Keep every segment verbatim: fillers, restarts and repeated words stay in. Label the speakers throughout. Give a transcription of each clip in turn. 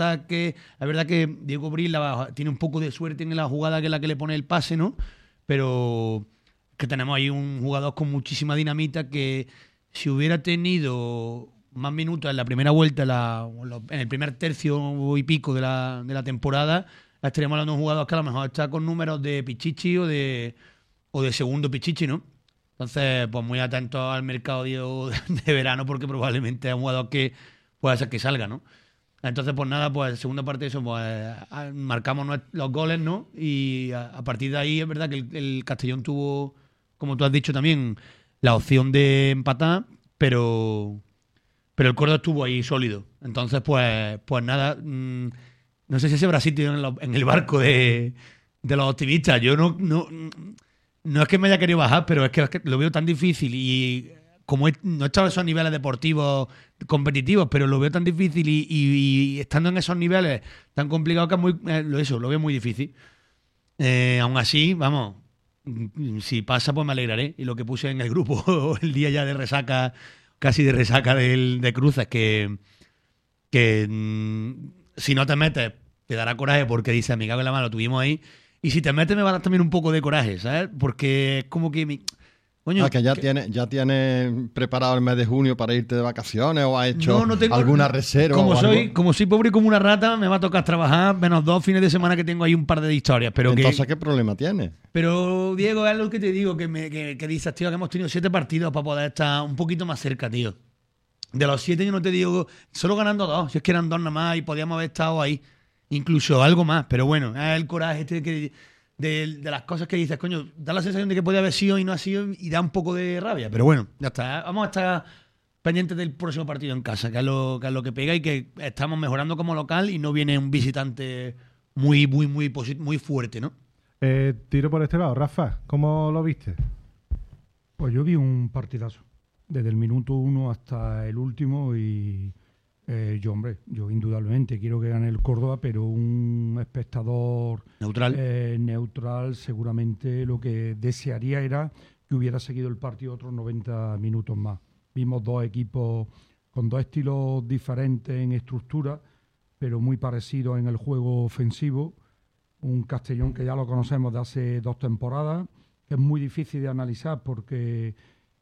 Speaker 1: ataque. Es verdad que Diego Bril tiene un poco de suerte en la jugada que es la que le pone el pase, ¿no? Pero que tenemos ahí un jugador con muchísima dinamita que si hubiera tenido más minutos en la primera vuelta, en, la, en el primer tercio y pico de la, de la temporada, estaríamos hablando de un jugador que a lo mejor está con números de Pichichi o de, o de segundo Pichichi, ¿no? Entonces, pues muy atentos al mercado de, de verano porque probablemente es un jugador que puede ser que salga, ¿no? Entonces, pues nada, pues segunda parte de eso, pues marcamos los goles, ¿no? Y a, a partir de ahí es verdad que el, el Castellón tuvo, como tú has dicho también, la opción de empatar, pero pero el Córdoba estuvo ahí sólido. Entonces, pues pues nada, mmm, no sé si ese Brasil tiene en, en el barco de, de los optimistas. Yo no, no no es que me haya querido bajar, pero es que, es que lo veo tan difícil y como he, no he estado en esos niveles deportivos competitivos, pero lo veo tan difícil y, y, y estando en esos niveles tan complicados que es muy, eh, eso, lo veo muy difícil. Eh, aún así, vamos, si pasa pues me alegraré. Y lo que puse en el grupo el día ya de resaca, casi de resaca del, de cruces, que, que mmm, si no te metes te dará coraje porque dices, me cago en la mano, lo tuvimos ahí. Y si te metes me va a dar también un poco de coraje, ¿sabes? Porque es como que... Mi,
Speaker 2: Coño, ah, que ya tienes ya tiene preparado el mes de junio para irte de vacaciones o has hecho
Speaker 1: no, no tengo,
Speaker 2: alguna reserva.
Speaker 1: Como
Speaker 2: o
Speaker 1: soy
Speaker 2: algo.
Speaker 1: como soy pobre como una rata, me va a tocar trabajar menos dos fines de semana que tengo ahí un par de historias. Pero
Speaker 2: Entonces,
Speaker 1: que,
Speaker 2: ¿qué problema tienes?
Speaker 1: Pero, Diego, es lo que te digo, que, me, que, que dices, tío, que hemos tenido siete partidos para poder estar un poquito más cerca, tío. De los siete yo no te digo, solo ganando dos, si es que eran dos nada más y podíamos haber estado ahí. Incluso algo más, pero bueno, es el coraje este que... De, de las cosas que dices, coño, da la sensación de que podía haber sido y no ha sido y da un poco de rabia. Pero bueno, ya está. Vamos a estar pendientes del próximo partido en casa, que es lo que, es lo que pega y que estamos mejorando como local y no viene un visitante muy, muy, muy, muy fuerte, ¿no?
Speaker 3: Eh, tiro por este lado. Rafa, ¿cómo lo viste?
Speaker 4: Pues yo vi un partidazo. Desde el minuto uno hasta el último y... Eh, yo, hombre, yo indudablemente quiero que gane el Córdoba, pero un espectador
Speaker 1: neutral,
Speaker 4: eh, neutral seguramente lo que desearía era que hubiera seguido el partido otros noventa minutos más. Vimos dos equipos con dos estilos diferentes en estructura, pero muy parecidos en el juego ofensivo. Un Castellón que ya lo conocemos de hace dos temporadas, que es muy difícil de analizar porque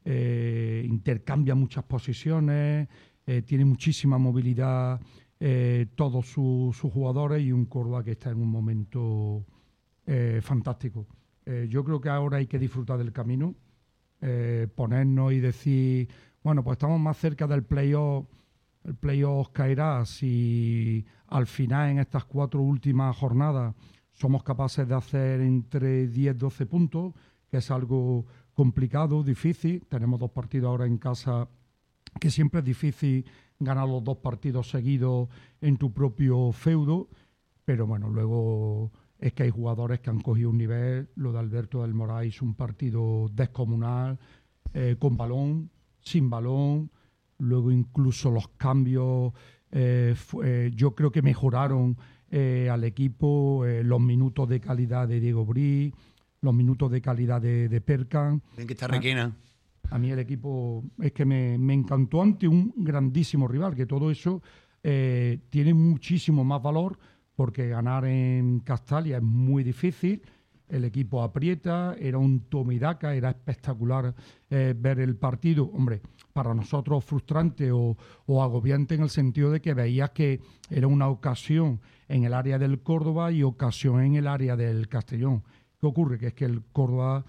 Speaker 4: eh, intercambia muchas posiciones. Eh, tiene muchísima movilidad eh, todos sus su jugadores y un Córdoba que está en un momento eh, fantástico. Eh, yo creo que ahora hay que disfrutar del camino, eh, ponernos y decir, bueno, pues estamos más cerca del playoff, el playoff caerá si al final en estas cuatro últimas jornadas somos capaces de hacer entre diez y doce puntos, que es algo complicado, difícil. Tenemos dos partidos ahora en casa que siempre es difícil ganar los dos partidos seguidos en tu propio feudo, pero bueno, luego es que hay jugadores que han cogido un nivel. Lo de Alberto del Moraes, un partido descomunal, eh, con balón, sin balón, luego incluso los cambios, eh, fue, yo creo que mejoraron eh, al equipo, eh, los minutos de calidad de Diego Bril, los minutos de calidad de, de Perkan.
Speaker 1: Ven que está Requena.
Speaker 4: A mí el equipo es que me, me encantó ante un grandísimo rival, que todo eso eh, tiene muchísimo más valor porque ganar en Castalia es muy difícil. El equipo aprieta, era un toma y daca, era espectacular eh, ver el partido. Hombre, para nosotros frustrante o, o agobiante en el sentido de que veías que era una ocasión en el área del Córdoba y ocasión en el área del Castellón. ¿Qué ocurre? Que es que el Córdoba...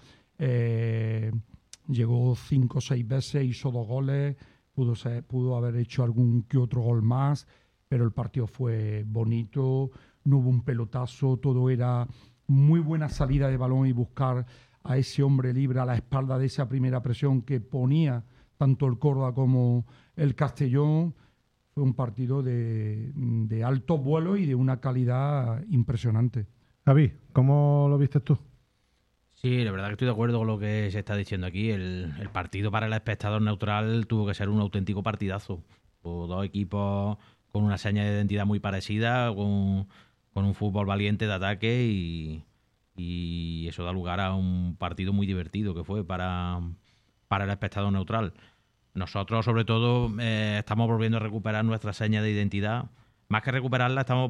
Speaker 4: Eh, llegó cinco o seis veces, hizo dos goles, pudo, ser, pudo haber hecho algún que otro gol más, pero el partido fue bonito, no hubo un pelotazo, todo era muy buena salida de balón y buscar a ese hombre libre a la espalda de esa primera presión que ponía tanto el Córdoba como el Castellón. Fue un partido de, de alto vuelo y de una calidad impresionante.
Speaker 3: Javi, ¿cómo lo viste tú?
Speaker 5: Sí, la verdad que estoy de acuerdo con lo que se está diciendo aquí. El, el partido para el espectador neutral tuvo que ser un auténtico partidazo. O dos equipos con una seña de identidad muy parecida, con, con un fútbol valiente de ataque y, y eso da lugar a un partido muy divertido que fue para, para el espectador neutral. Nosotros, sobre todo, eh, estamos volviendo a recuperar nuestra seña de identidad. más que recuperarla, estamos